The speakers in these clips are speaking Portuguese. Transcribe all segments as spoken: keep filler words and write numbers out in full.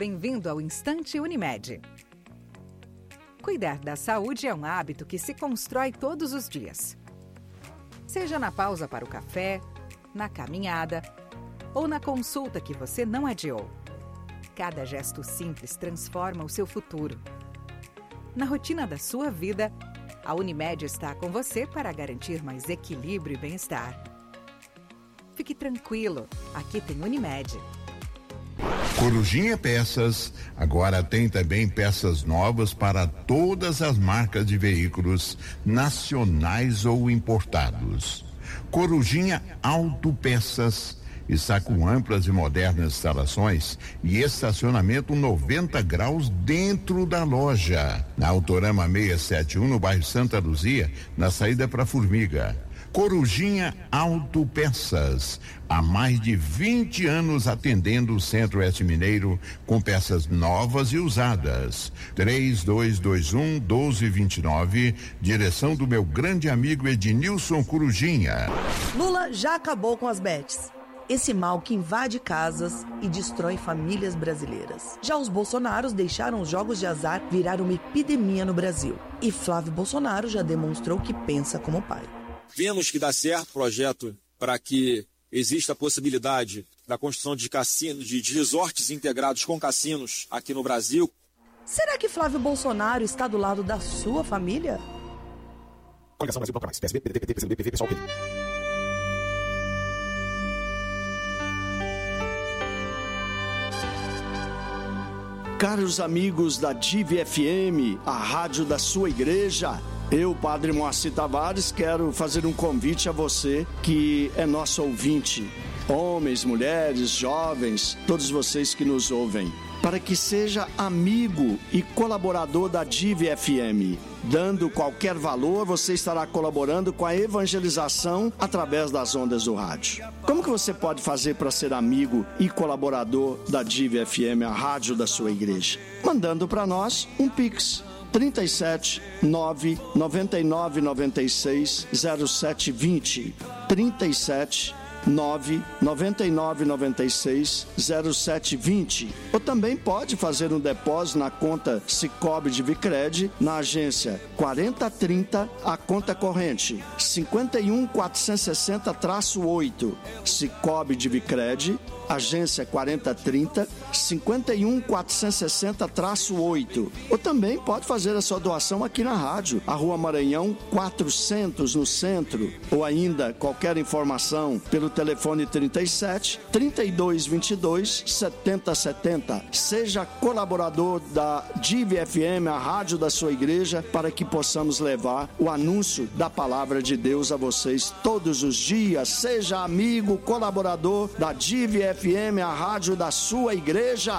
bem-vindo ao Instante Unimed. Cuidar da saúde é um hábito que se constrói todos os dias. Seja na pausa para o café, na caminhada ou na consulta que você não adiou. Cada gesto simples transforma o seu futuro. Na rotina da sua vida, a Unimed está com você para garantir mais equilíbrio e bem-estar. Fique tranquilo, aqui tem Unimed. Corujinha Peças agora tem também peças novas para todas as marcas de veículos nacionais ou importados. Corujinha Autopeças está com amplas e modernas instalações e estacionamento noventa graus dentro da loja. Na Autorama seiscentos e setenta e um, no bairro Santa Luzia, na saída para Formiga. Corujinha Autopeças, há mais de vinte anos atendendo o Centro-Oeste Mineiro com peças novas e usadas. três dois dois um, um dois dois nove, direção do meu grande amigo Ednilson Corujinha. Lula já acabou com as bets. Esse mal que invade casas e destrói famílias brasileiras. Já os Bolsonaros deixaram os jogos de azar virar uma epidemia no Brasil. E Flávio Bolsonaro já demonstrou que pensa como pai. Vemos que dá certo o projeto para que exista a possibilidade da construção de cassinos, de, de resorts integrados com cassinos aqui no Brasil. Será que Flávio Bolsonaro está do lado da sua família? Coligação Brasil Banco Mais, P S B, P D T, P C M B, P V, Pessoal, P D. Caros amigos da D I V F M, a rádio da sua igreja, eu, Padre Moacir Tavares, quero fazer um convite a você que é nosso ouvinte, homens, mulheres, jovens, todos vocês que nos ouvem, para que seja amigo e colaborador da D I V F M. Dando qualquer valor, você estará colaborando com a evangelização através das ondas do rádio. Como que você pode fazer para ser amigo e colaborador da D I V F M, a rádio da sua igreja? Mandando para nós um Pix. trinta e sete, nove, noventa e nove, noventa e seis, zero sete vinte. trinta e sete, nove, noventa e nove, noventa e seis, zero sete vinte. Ou também pode fazer um depósito na conta Sicoob de Vicred, na agência quarenta trinta, a conta corrente cinquenta e um, quatrocentos e sessenta, oito. Sicoob de Vicred, agência quarenta trinta, cinquenta e um, quatrocentos e sessenta, oito. Ou também pode fazer a sua doação aqui na rádio, a Rua Maranhão quatrocentos, no centro. Ou ainda qualquer informação pelo telefone trinta e sete, trinta e dois, vinte e dois, setenta setenta. Seja colaborador da D I V F M, a rádio da sua igreja, para que possamos levar o anúncio da palavra de Deus a vocês todos os dias. Seja amigo, colaborador da D I V F M, a rádio da sua igreja.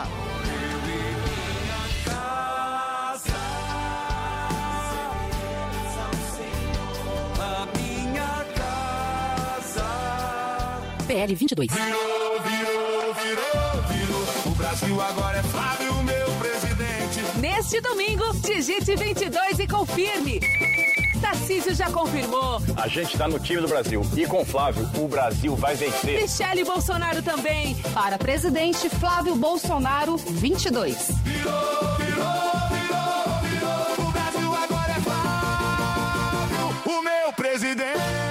P L vinte e dois. Virou, virou, virou, virou. O Brasil agora é Flávio, meu presidente. Neste domingo, digite vinte e dois e confirme. Tarcísio já confirmou. A gente está no time do Brasil. E com Flávio, o Brasil vai vencer. Michele Bolsonaro também. Para presidente, Flávio Bolsonaro, vinte e dois. Virou, virou, virou, virou. O Brasil agora é Flávio, o meu presidente.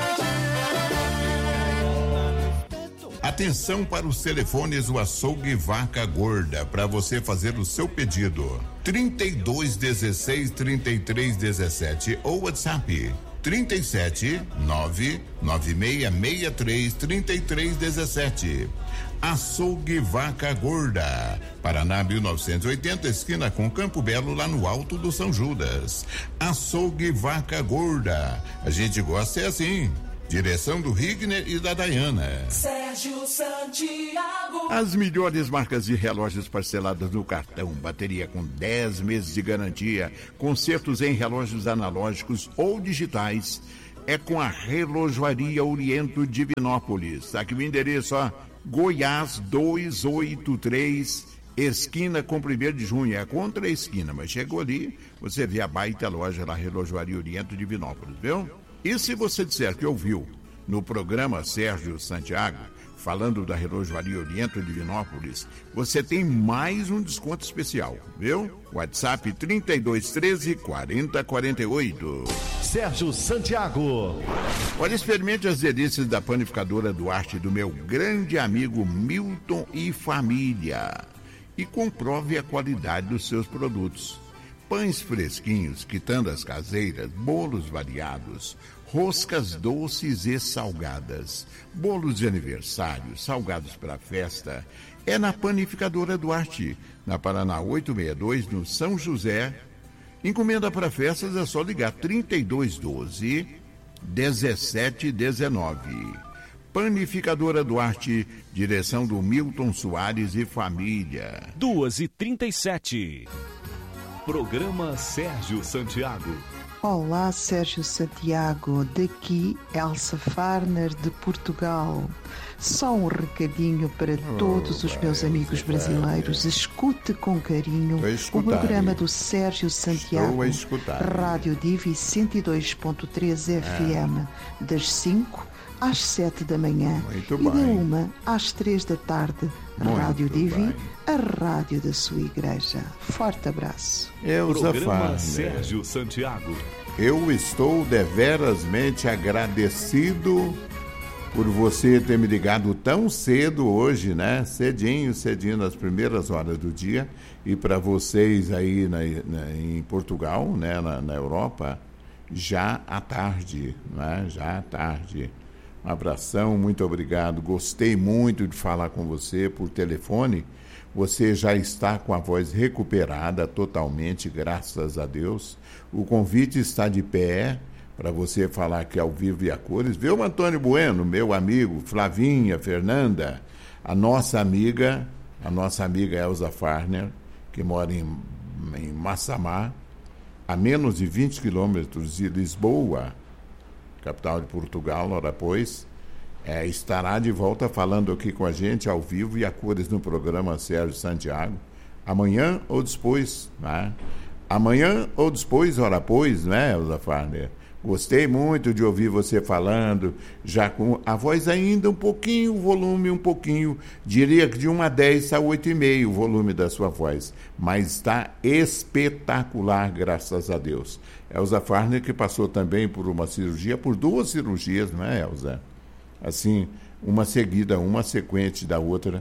Atenção para os telefones do Açougue Vaca Gorda para você fazer o seu pedido. trinta e dois, dezesseis, trinta e três, dezessete ou WhatsApp trinta e sete, nove, nove seis seis três, trinta e três, dezessete. Açougue Vaca Gorda, Paraná mil novecentos e oitenta, esquina com Campo Belo, lá no Alto do São Judas. Açougue Vaca Gorda, a gente gosta é assim. Direção do Rigner e da Dayana. Sérgio Santiago. As melhores marcas de relógios parceladas no cartão, bateria com dez meses de garantia, consertos em relógios analógicos ou digitais, é com a Relojoaria Oriento Divinópolis. Tá aqui o endereço, ó, Goiás duzentos e oitenta e três, esquina com primeiro de junho, é contra a esquina, mas chegou ali, você vê a baita loja lá, Relojoaria Oriento Divinópolis, viu? E se você disser que ouviu no programa Sérgio Santiago, falando da Relojoaria Oriente de Divinópolis, você tem mais um desconto especial, viu? WhatsApp trinta e dois, treze, quarenta, quarenta e oito. Sérgio Santiago. Olha, experimente as delícias da panificadora Duarte do meu grande amigo Milton e família e comprove a qualidade dos seus produtos. Pães fresquinhos, quitandas caseiras, bolos variados, roscas doces e salgadas, bolos de aniversário, salgados para festa. É na Panificadora Duarte, na Paraná oitocentos e sessenta e dois, no São José. Encomenda para festas é só ligar trinta e dois, doze, dezessete, dezenove. Panificadora Duarte, direção do Milton Soares e família. duas e trinta e sete. Programa Sérgio Santiago. Olá, Sérgio Santiago, daqui Elsa Farner de Portugal. Só um recadinho para oh, todos os meus amigos brasileiros. Escute com carinho o programa do Sérgio Santiago, Rádio Divi cento e dois ponto três F M, é. das cinco às sete da manhã Muito e bem. da uma às três da tarde. Muito Rádio Divi, bem. a rádio da sua igreja. Forte abraço. Elza Programa Sérgio Santiago. Eu estou deverasmente agradecido por você ter me ligado tão cedo hoje, né? Cedinho, cedinho, nas primeiras horas do dia. E para vocês aí na, na, em Portugal, né? na, na Europa, já à tarde, né? Já à tarde. Um abração, muito obrigado. Gostei muito de falar com você por telefone. Você já está com a voz recuperada totalmente, graças a Deus. O convite está de pé para você falar aqui ao vivo e a cores. Viu, Antônio Bueno, meu amigo, Flavinha, Fernanda, a nossa amiga, a nossa amiga Elza Farner, que mora em, em Massamá, a menos de vinte quilômetros de Lisboa, capital de Portugal, ora pois, é, estará de volta falando aqui com a gente ao vivo e a cores no programa Sérgio Santiago, amanhã ou depois, né? Amanhã ou depois, ora pois, né, Elza Farner? Gostei muito de ouvir você falando, já com a voz ainda um pouquinho, o volume um pouquinho, diria que de um a dez a oito e meio o volume da sua voz, mas está espetacular, graças a Deus. Elza Farner, que passou também por uma cirurgia, por duas cirurgias, não é, Elza? Assim, uma seguida, uma sequente da outra,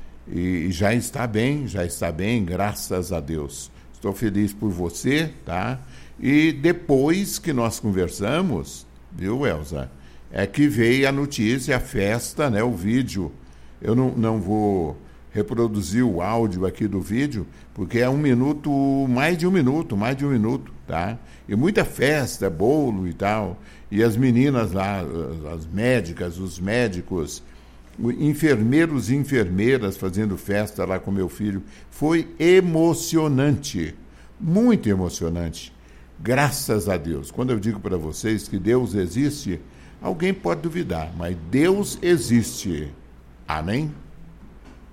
e já está bem, já está bem, graças a Deus. Estou feliz por você, tá? E depois que nós conversamos, viu, Elza? É que veio a notícia, a festa, né? O vídeo. Eu não, não vou reproduzir o áudio aqui do vídeo, porque é um minuto, mais de um minuto, mais de um minuto, tá? E muita festa, bolo e tal. E as meninas lá, as médicas, os médicos, enfermeiros e enfermeiras fazendo festa lá com meu filho. Foi emocionante, muito emocionante. Graças a Deus. Quando eu digo para vocês que Deus existe, alguém pode duvidar, mas Deus existe. Amém?